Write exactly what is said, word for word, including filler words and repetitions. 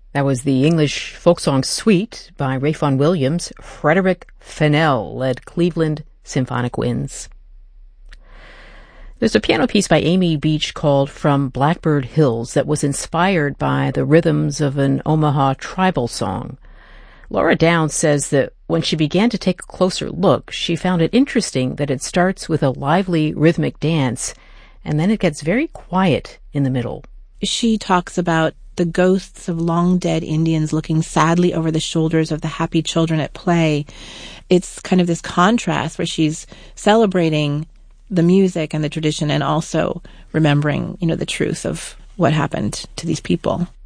That was the English folk song Sweet by Ralph Vaughan Williams. Frederick Fennell led Cleveland Symphonic Winds. There's a piano piece by Amy Beach called From Blackbird Hills that was inspired by the rhythms of an Omaha tribal song. Laura Downs says that when she began to take a closer look, she found it interesting that it starts with a lively rhythmic dance, and then it gets very quiet in the middle. She talks about the ghosts of long-dead Indians looking sadly over the shoulders of the happy children at play. It's kind of this contrast where she's celebrating the music and the tradition and also remembering, you know, the truth of what happened to these people.